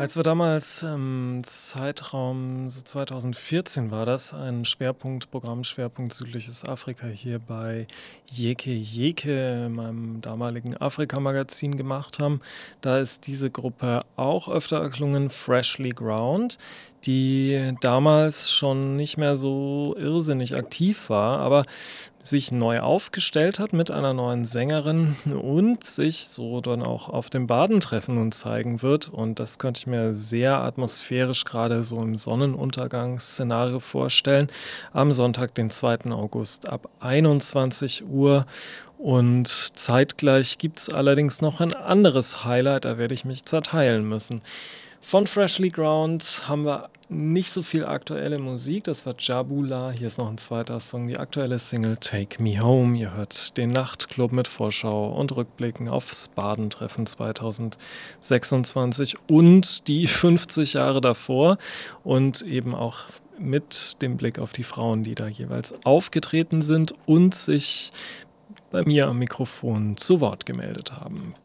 Als wir damals im Zeitraum, so 2014 war das, einen Programmschwerpunkt Südliches Afrika hier bei Yeke Yeke, meinem damaligen Afrika-Magazin, gemacht haben, da ist diese Gruppe auch öfter erklungen, Freshly Ground, die damals schon nicht mehr so irrsinnig aktiv war, aber sich neu aufgestellt hat mit einer neuen Sängerin und sich so dann auch auf dem Badentreffen nun zeigen wird. Und das könnte ich mir sehr atmosphärisch gerade so im Sonnenuntergangsszenario vorstellen. Am Sonntag, den 2. August ab 21 Uhr. Und zeitgleich gibt es allerdings noch ein anderes Highlight, da werde ich mich zerteilen müssen. Von Freshly Ground haben wir nicht so viel aktuelle Musik. Das war Jabula. Hier ist noch ein zweiter Song, die aktuelle Single Take Me Home. Ihr hört den Nachtclub mit Vorschau und Rückblicken aufs Badentreffen 2026 und die 50 Jahre davor und eben auch mit dem Blick auf die Frauen, die da jeweils aufgetreten sind und sich bei mir am Mikrofon zu Wort gemeldet haben.